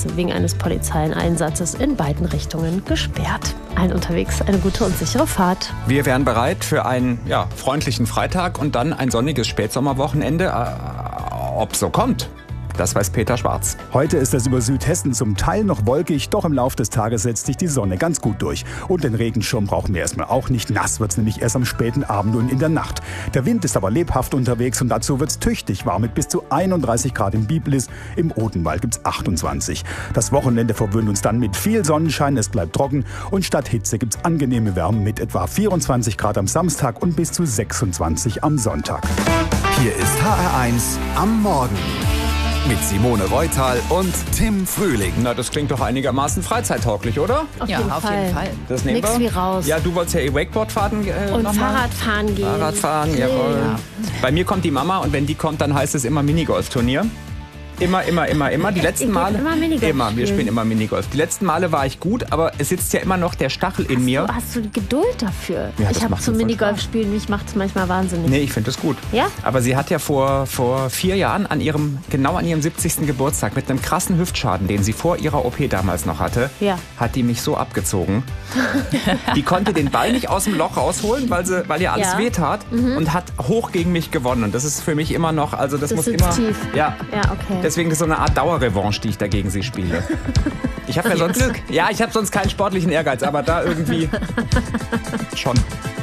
Straße wegen eines Polizeieinsatzes in beiden Richtungen gesperrt. Allen unterwegs eine gute und sichere Fahrt. Wir wären bereit für einen freundlichen Freitag und dann ein sonniges Spätsommerwochenende. Ob so kommt, das weiß Peter Schwarz. Heute ist es über Südhessen zum Teil noch wolkig, doch im Laufe des Tages setzt sich die Sonne ganz gut durch. Und den Regenschirm brauchen wir erstmal auch nicht. Nass wird es nämlich erst am späten Abend und in der Nacht. Der Wind ist aber lebhaft unterwegs und dazu wird es tüchtig warm mit bis zu 31 Grad in Biblis. Im Odenwald gibt es 28. Das Wochenende verwöhnt uns dann mit viel Sonnenschein, es bleibt trocken und statt Hitze gibt es angenehme Wärme mit etwa 24 Grad am Samstag und bis zu 26 am Sonntag. Hier ist HR1 am Morgen. Mit Simone Reutal und Tim Frühling. Na, das klingt doch einigermaßen freizeittauglich, oder? Auf jeden Fall. Das nehmen Nix wir. wie raus. Ja, du wolltest ja Wakeboard fahren. Und Fahrradfahren gehen. Fahrradfahren, jawohl. Ja. Bei mir kommt die Mama und wenn die kommt, dann heißt es immer Minigolfturnier. Immer. Die letzten Male. Immer Minigolf. Immer, wir spielen immer Minigolf. Die letzten Male war ich gut, aber es sitzt ja immer noch der Stachel in mir. Hast du die Geduld dafür? Ja, das ich habe macht zum mir voll Minigolf spielen, mich macht es manchmal wahnsinnig. Nee, ich finde das gut. Ja? Aber sie hat ja vor 4 Jahren genau an ihrem 70. Geburtstag mit einem krassen Hüftschaden, den sie vor ihrer OP damals noch hatte, hat die mich so abgezogen. Die konnte den Ball nicht aus dem Loch rausholen, weil ihr alles wehtat und hat hoch gegen mich gewonnen. Und das ist für mich immer noch, also das muss immer... tief. Ja, okay. Deswegen ist so eine Art Dauerrevanche, die ich da gegen sie spiele. Ich habe ja sonst keinen sportlichen Ehrgeiz, aber da irgendwie schon.